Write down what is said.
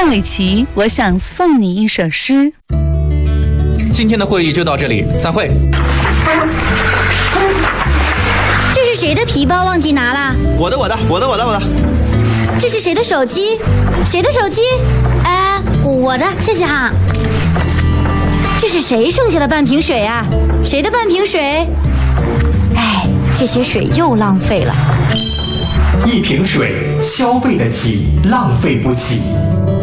范玮琪，我想送你一首诗。 今天的会议就到这里，散会。 这是谁的皮包忘记拿了？ 我的。 这是谁的手机？谁的手机？哎，我的，谢谢哈。这是谁剩下的半瓶水啊？谁的半瓶水？哎，这些水又浪费了。 一瓶水消费得起，浪费不起。